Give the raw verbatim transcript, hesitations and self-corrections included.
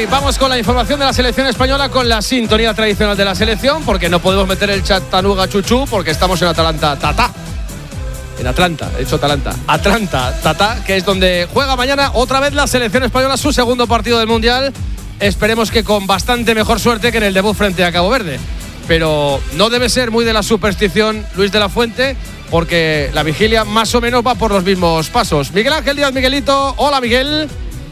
vamos con la información de la selección española, con la sintonía tradicional de la selección, porque no podemos meter el Chattanooga Chuchu porque estamos en Atalanta Tata. En Atlanta, he dicho Atalanta. Atlanta Tata, que es donde juega mañana otra vez la selección española su segundo partido del Mundial. Esperemos que con bastante mejor suerte que en el debut frente a Cabo Verde. Pero no debe ser muy de la superstición Luis de la Fuente, porque la vigilia más o menos va por los mismos pasos. Miguel Ángel Díaz, Miguelito. Hola, Miguel.